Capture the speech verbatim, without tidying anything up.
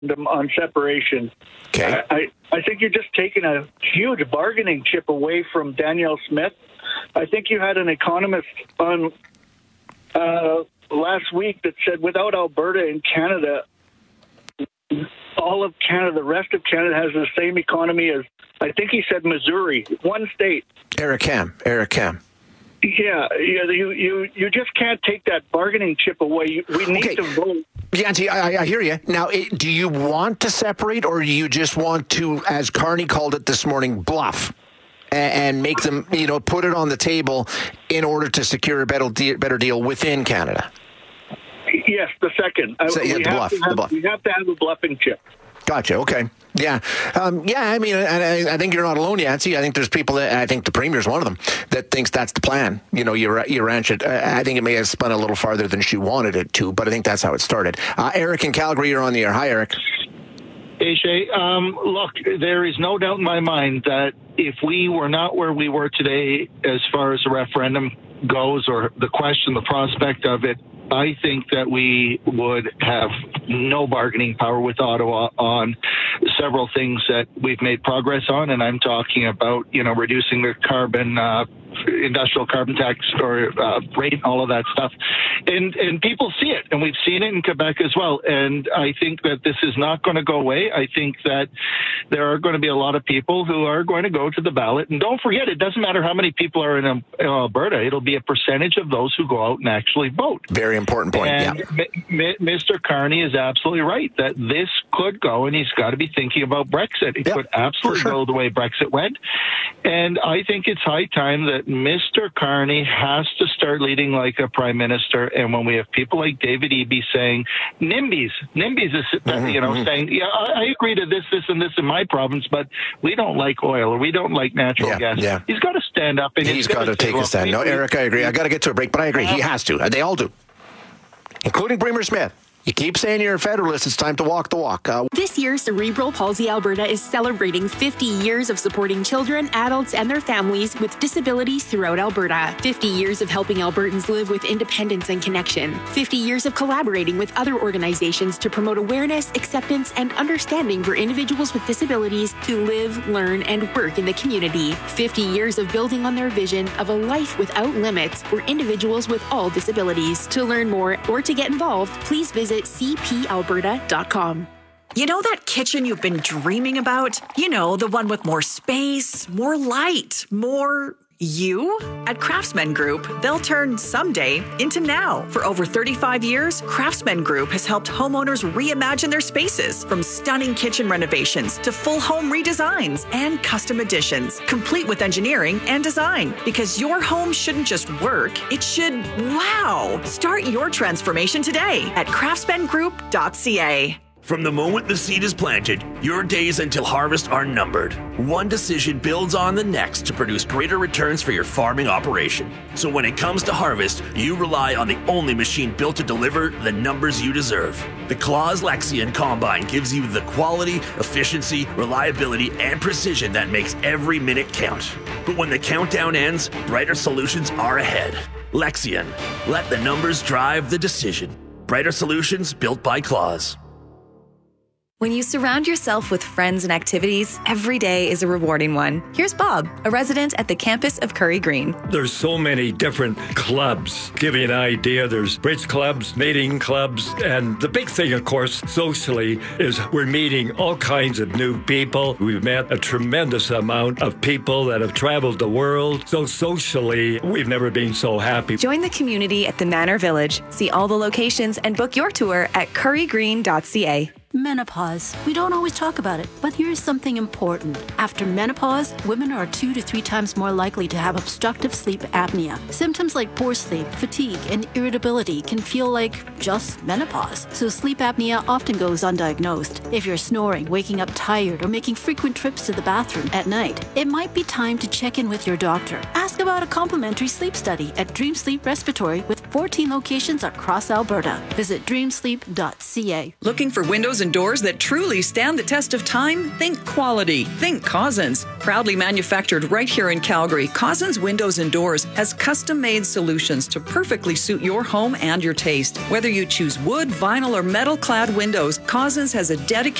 on separation. Okay. I, I think you're just taking a huge bargaining chip away from Danielle Smith. I think you had an economist on uh, last week that said without Alberta and Canada, all of Canada, the rest of Canada has the same economy as, I think he said Missouri, one state. Eric Ham. Eric Ham. Yeah, you you you just can't take that bargaining chip away. We need Okay. to vote. Yancey, I, I hear you. Now, it, do you want to separate, or do you just want to, as Carney called it this morning, bluff and, and make them, you know, put it on the table in order to secure a better deal, better deal within Canada? Yes, the second. So, yeah, we, the have bluff, to have, the bluff. we have to have a bluffing chip. Gotcha. Okay. Yeah. Um, yeah. I mean, I, I think you're not alone, Yancey. I think there's people that, I think the Premier's one of them, that thinks that's the plan. You know, you, you ranch it. I think it may have spun a little farther than she wanted it to, but I think that's how it started. Uh, Eric in Calgary, you're on the air. Hi, Eric. Hey, Shay. Um, look, there is no doubt in my mind that if we were not where we were today as far as the referendum goes, or the question, the prospect of it, I think that we would have no bargaining power with Ottawa on several things that we've made progress on, and I'm talking about, you know, reducing the carbon, uh, industrial carbon tax or uh, rate, and all of that stuff. And and people see it, and we've seen it in Quebec as well. And I think that this is not going to go away. I think that there are going to be a lot of people who are going to go to the ballot. And don't forget, it doesn't matter how many people are in, um, in Alberta. It'll be a percentage of those who go out and actually vote. Very important point. And yeah. M- M- Mister Carney is absolutely right that this could go, and he's got to be thinking about Brexit. It yeah, could absolutely sure. go the way Brexit went. And I think it's high time that Mister Carney has to start leading like a prime minister. And when we have people like David Eby saying, NIMBYs, NIMBYs is, mm-hmm, you know, mm-hmm. saying, yeah, I, I agree to this, this, and this in my province, but we don't like oil or we don't like natural yeah, gas. Yeah. He's got to stand up. And he's, he's got to take a stand. No, Eric, I agree. I got to get to a break, but I agree. He has to. They all do, including Premier Smith. You keep saying you're a Federalist, it's time to walk the walk. Uh, This year, Cerebral Palsy Alberta is celebrating fifty years of supporting children, adults, and their families with disabilities throughout Alberta. fifty years of helping Albertans live with independence and connection. fifty years of collaborating with other organizations to promote awareness, acceptance, and understanding for individuals with disabilities to live, learn, and work in the community. fifty years of building on their vision of a life without limits for individuals with all disabilities. To learn more or to get involved, please visit c p alberta dot com. You know that kitchen you've been dreaming about? You know, the one with more space, more light, more you? At Craftsman Group, they'll turn someday into now. For over thirty-five years, Craftsman Group has helped homeowners reimagine their spaces, from stunning kitchen renovations to full home redesigns and custom additions, complete with engineering and design. Because your home shouldn't just work, it should wow. Start your transformation today at craftsman group dot c a. From the moment the seed is planted, your days until harvest are numbered. One decision builds on the next to produce greater returns for your farming operation. So when it comes to harvest, you rely on the only machine built to deliver the numbers you deserve. The Claas Lexion Combine gives you the quality, efficiency, reliability, and precision that makes every minute count. But when the countdown ends, brighter solutions are ahead. Lexion. Let the numbers drive the decision. Brighter solutions built by Claas. When you surround yourself with friends and activities, every day is a rewarding one. Here's Bob, a resident at the campus of Curry Green. There's so many different clubs. Give you an idea, there's bridge clubs, mating clubs, and the big thing, of course, socially, is we're meeting all kinds of new people. We've met a tremendous amount of people that have traveled the world. So socially, we've never been so happy. Join the community at the Manor Village. See all the locations and book your tour at curry green dot c a. Menopause. We don't always talk about it, but here's something important. After menopause, women are two to three times more likely to have obstructive sleep apnea. Symptoms like poor sleep, fatigue, and irritability can feel like just menopause. So sleep apnea often goes undiagnosed. If you're snoring, waking up tired, or making frequent trips to the bathroom at night, it might be time to check in with your doctor. Ask about a complimentary sleep study at Dream Sleep Respiratory with fourteen locations across Alberta. Visit dream sleep dot c a. Looking for windows and doors that truly stand the test of time? Think quality. Think Cousins. Proudly manufactured right here in Calgary, Cousins Windows and Doors has custom-made solutions to perfectly suit your home and your taste. Whether you choose wood, vinyl, or metal-clad windows, Cousins has a dedicated